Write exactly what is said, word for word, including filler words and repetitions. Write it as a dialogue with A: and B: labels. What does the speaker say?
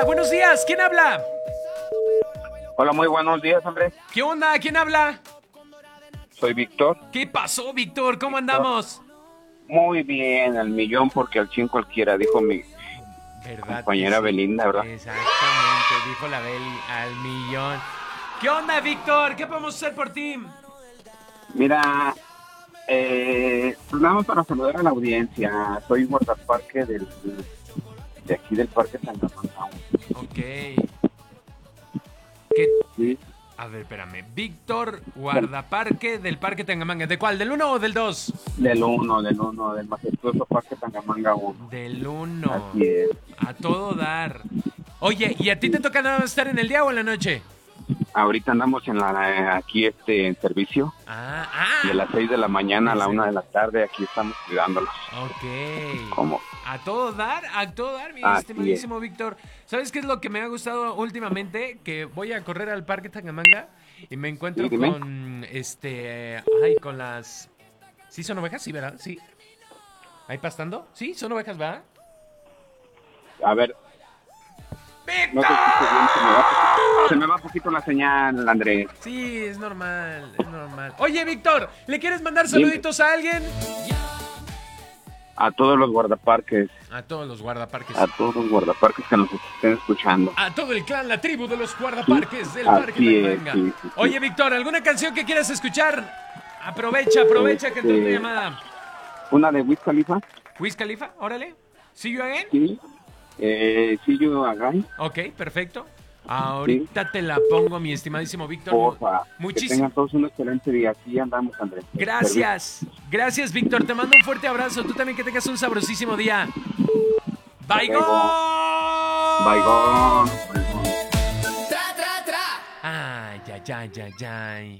A: buenos días. ¿Quién habla?
B: Hola, muy buenos días, Andrés.
A: ¿Qué onda? ¿Quién habla?
B: Soy Víctor.
A: ¿Qué pasó, Víctor? ¿Cómo andamos?
B: Muy bien, al millón porque al cien cualquiera, dijo mi
A: ¿Verdad?
B: compañera
A: que sí?
B: Belinda, ¿verdad?
A: Exactamente, dijo la Beli, al millón. ¿Qué onda, Víctor? ¿Qué podemos hacer por ti?
B: Mira, eh, pues nada más para saludar a la audiencia. Soy guardaparque del, de aquí del Parque San Rafael.
A: Ok. ¿Qué?
B: Sí,
A: A ver, espérame. Víctor, guardaparque del Parque Tangamanga. ¿De cuál? ¿Del uno o del dos?
B: del uno, del uno, del majestuoso Parque Tangamanga uno.
A: Del uno.
B: Así es.
A: A todo dar. Oye, ¿y a ti te toca nada más estar en el día o en la noche?
B: Ahorita andamos en la aquí este en servicio.
A: Ah, ah.
B: De las seis de la mañana a la
A: Sí.
B: una de la tarde, aquí estamos cuidándolos.
A: Ok.
B: ¿Cómo?
A: A todo dar, a todo dar, mi
B: Así
A: estimadísimo Víctor. ¿Sabes qué es lo que me ha gustado últimamente? Que voy a correr al Parque Tangamanga y me encuentro
B: Sí, dime.
A: con, este, ay, con las... ¿Sí son ovejas? Sí, ¿verdad? Sí. ¿Ahí pastando? Sí, son ovejas, ¿verdad?
B: A ver, no
A: ¡Víctor!
B: te escucho bien, se me va, poquito- se me va poquito la señal, Andrés.
A: Sí, es normal, es normal. Oye, Víctor, ¿le quieres mandar
B: Dime.
A: saluditos a alguien?
B: A todos los guardaparques,
A: A todos los guardaparques.
B: a todos los guardaparques que nos estén escuchando.
A: A todo el clan, la tribu de los guardaparques del
B: Así
A: Parque
B: es,
A: Tangamanga.
B: sí, sí, sí.
A: Oye, Víctor, ¿alguna canción que quieras escuchar? Aprovecha, aprovecha que
B: Este-
A: entró tu llamada.
B: Una de Wiz Khalifa,
A: Wiz Khalifa, órale. See you again.
B: sí. Eh, See You Again,
A: Ok, perfecto. Ahorita te la pongo, mi estimadísimo Víctor.
B: porfa. Que
A: Muchísimas
B: tengan todos un excelente día. Aquí andamos, Andrés.
A: gracias. Gracias, Víctor. Te mando un fuerte abrazo. Tú también que tengas un sabrosísimo día. Bye,
B: luego.
A: gol.
B: Bye, gone. Bye, gone.
A: Ay, ay, ay, ay, ay.